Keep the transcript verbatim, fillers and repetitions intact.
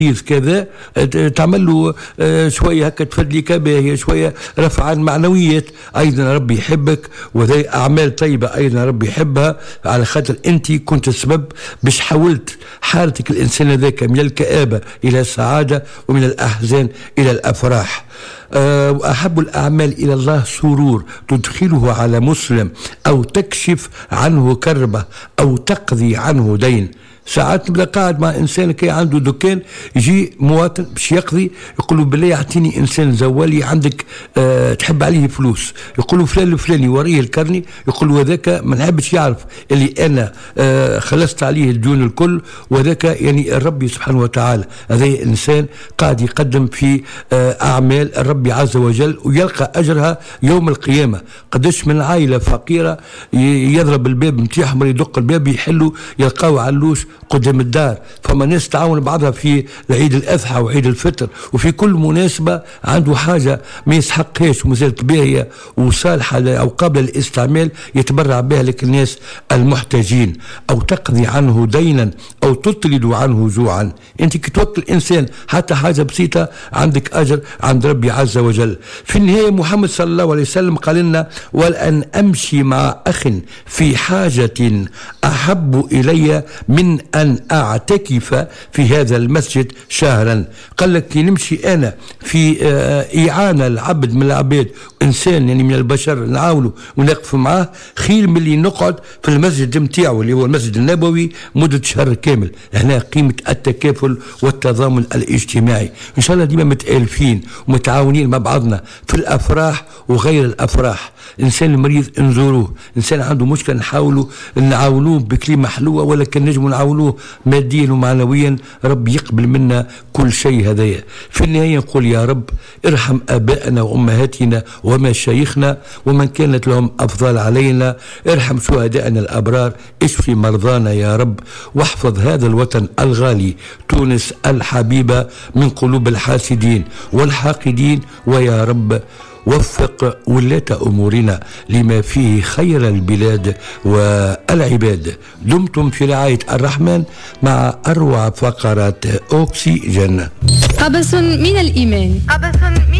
كذا تعمل له شويه هكا تفدلك باهيه شويه رفع المعنويات، ايضا ربي يحبك، وذي اعمال طيبه ايضا ربي يحبها، على خاطر انت كنت السبب باش حولت حالتك الانسان ذاك من الكآبه الى السعاده ومن الاحزان الى الافراح. وأحب الأعمال إلى الله سرور تدخله على مسلم أو تكشف عنه كربة أو تقضي عنه دين. ساعات نبدا قاعد مع انسان كي عنده دكان، يجي مواطن باش يقضي، يقول له بالله يعطيني انسان زوالي عندك أه تحب عليه فلوس، يقول له فلان الفلاني وريه الكرني، يقول له هذاك ما نحبش يعرف اللي انا أه خلصت عليه الديون الكل، وذاك يعني الرب سبحانه وتعالى هذا انسان قاعد يقدم في أه اعمال الرب عز وجل ويلقى اجرها يوم القيامه. قداش من عائله فقيره يضرب الباب نتاعهم، يدق الباب يحلوا يلقاو علوش قدام الدار. فما ناس تعاون بعضها في عيد الأضحى وعيد الفطر وفي كل مناسبة عنده حاجة ما يسحقهاش ومازالت باهية وصالحة أو قابلة للاستعمال يتبرع بها لك الناس المحتاجين، أو تقضي عنه دينا أو تطرد عنه جوعا. أنت كتوكل إنسان حتى حاجة بسيطة عندك أجر عند ربي عز وجل. في النهاية محمد صلى الله عليه وسلم قال لنا: ولأن أمشي مع أخ في حاجة أحب إلي من أن أعتكف في هذا المسجد شهرا. قال لك كي نمشي أنا في إعانة العبد من العباد، إنسان يعني من البشر نعاونه ونقف معاه، خير من اللي نقعد في المسجد متاعه اللي هو المسجد النبوي مدة شهر كامل. هنا قيمة التكافل والتضامن الاجتماعي. إن شاء الله ديما متآلفين ومتعاونين مع بعضنا في الأفراح وغير الأفراح. إنسان مريض نزوروه، إنسان عنده مشكلة نحاولوا نعاونوه بكلمة حلوة، ولا كان نجم نعاونوه ماديا ومعنويا. رب يقبل منا كل شيء هدايا. في النهاية نقول يا رب ارحم آبائنا وأمهاتنا ومشايخنا ومن كانت لهم أفضل علينا، ارحم شهدائنا الأبرار، اشفي مرضانا يا رب، واحفظ هذا الوطن الغالي تونس الحبيبة من قلوب الحاسدين والحاقدين. ويا رب وفق ولاة أمورنا لما فيه خير البلاد والعباد. دمتم في رعاية الرحمن مع أروع فقرات أوكسيجين. قبس من الإيمان. قبس من